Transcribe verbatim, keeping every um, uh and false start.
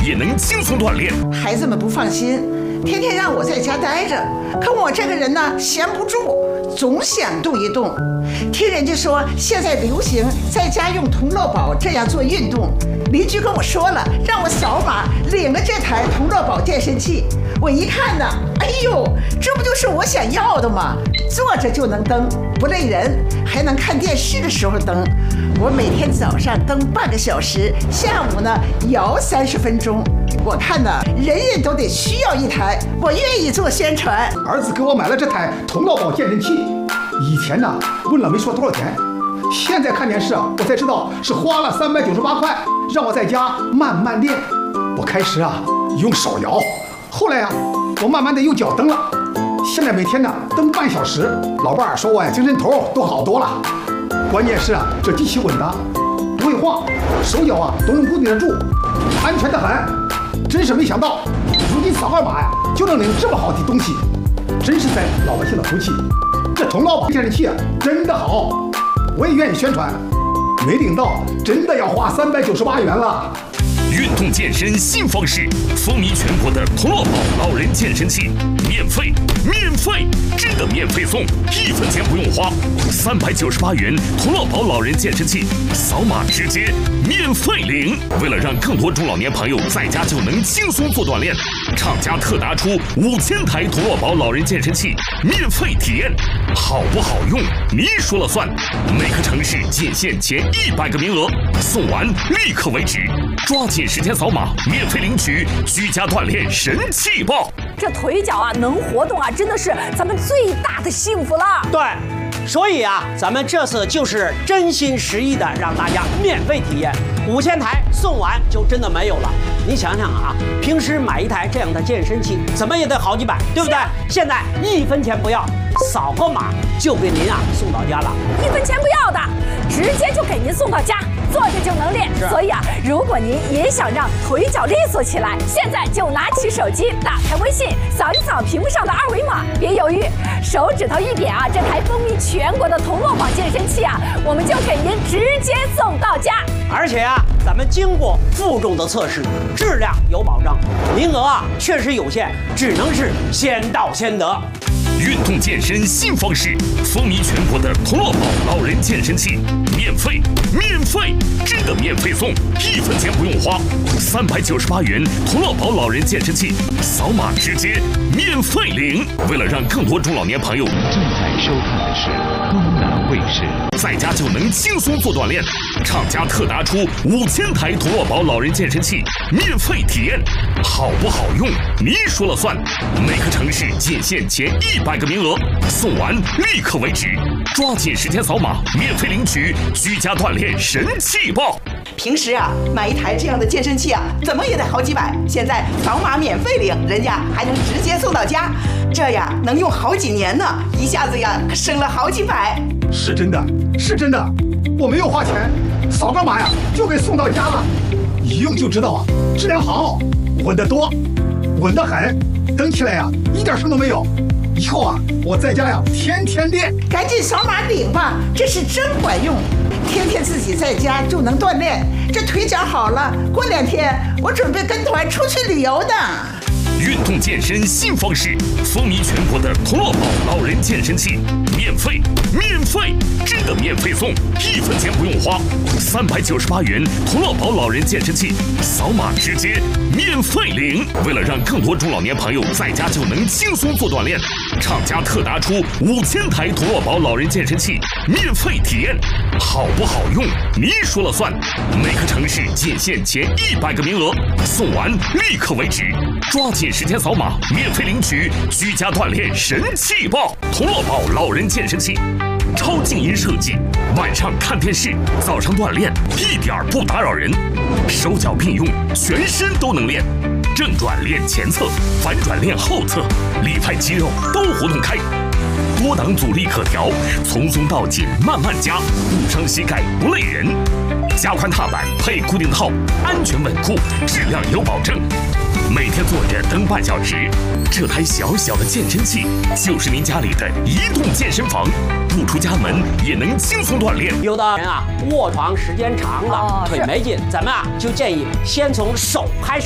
也能轻松锻炼。 孩子们不放心，天天让我在家待着，可我这个人呢，闲不住，总想动一动。听人家说现在流行在家用同乐宝这样做运动，邻居跟我说了，让我扫码领了这台同乐宝健身器。我一看呢，哎呦，这不就是我想要的吗？坐着就能蹬，不累人，还能看电视的时候蹬。我每天早上蹬半个小时，下午呢摇三十分钟。我看呢，人人都得需要一台，我愿意做宣传。 儿子给我买了这台同乐宝健身器，以前呢问了没说多少钱，现在看电视啊，我才知道是花了三百九十八块，让我在家慢慢练。我开始啊用手摇，后来啊我慢慢的用脚蹬了，现在每天呢蹬半小时。老伴儿说我呀精神头都好多了。关键是啊这机器稳当，不会晃，手脚啊都能固定得住，安全得很。真是没想到，如今扫个码呀就能领这么好的东西，真是在老百姓的福气。这同乐宝健身器啊真的好，我也愿意宣传。没领到真的要花三百九十八元了。 运动健身新方式，风靡全国的同乐宝老人健身器，免费，免费，真的免费送，一分钱不用花，三百九十八元同乐宝老人健身器，扫码直接免费领。为了让更多中老年朋友在家就能轻松做锻炼，厂家特拿出五千台同乐宝老人健身器免费体验，好不好用你说了算。每个城市仅限前一百个名额，送完立刻为止，抓紧时间扫码免费领取居家锻炼神器包。 这腿脚啊能活动啊，真的是咱们最大的幸福了。 对，所以啊，咱们这次就是真心实意的让大家免费体验，五千台送完就真的没有了。你想想啊，平时买一台这样的健身器，怎么也得好几百，对不对？现在一分钱不要，扫个码就给您啊送到家了， 一分钱不要的，直接就给您送到家。坐着就能练，所以啊，如果您也想让腿脚利索起来，现在就拿起手机，打开微信，扫一扫屏幕上的二维码，别犹豫，手指头一点啊，这台风靡全国的同乐宝健身器啊，我们就给您直接送到家。 而且啊，咱们经过负重的测试，质量有保障，名额啊确实有限，只能是先到先得。 运动健身新方式，风靡全国的同乐宝老人健身器，免费，免费，真的免费送，一分钱不用花，三百九十八元同乐宝老人健身器，扫码直接免费领。为了让更多中老年朋友， 正在收看的是东南卫视， 在家就能轻松做锻炼，厂家特拿出五千台同乐宝老人健身器免费体验，好不好用你说了算。每个城市仅限前一百个名额，送完立刻为止，抓紧时间扫码免费领取居家锻炼神器包。 平时啊买一台这样的健身器啊怎么也得好几百，现在扫码免费领，人家还能直接送到家，这呀能用好几年呢，一下子呀省了好几百。 是真的，是真的，我没有花钱，扫个码呀就给送到家了，一用就知道啊质量好，稳得多，稳得很，蹬起来呀一点声都没有。以后啊我在家呀天天练。 赶紧扫码领吧，这是真管用，天天自己在家就能锻炼，这腿脚好了，过两天我准备跟团出去旅游呢。 运动健身新方式，风靡全国的同乐宝老人健身器，免费，免费，真的免费送，一分钱不用花，三百九十八元同乐宝老人健身器，扫码直接免费领。为了让更多中老年朋友在家就能轻松做锻炼，厂家特拿出五千台同乐宝老人健身器免费体验，好不好用你说了算。每个城市仅限前一百个名额，送完立刻为止，抓紧时间扫码免费领取居家锻炼神器包。同乐宝老人健身器，超静音设计，晚上看电视，早上锻炼，一点不打扰人，手脚并用，全身都能练，正转练前侧，反转练后侧，里外肌肉都活动开，多档阻力可调，从松到紧慢慢加，不伤膝盖不累人，加宽踏板配固定套，安全稳固，质量有保证。每天坐着蹬半小时，这台小小的健身器就是您家里的移动健身房，不出家门也能轻松锻炼。 有的人啊卧床时间长了， 哦、 腿没劲，咱们啊就建议先从手开始。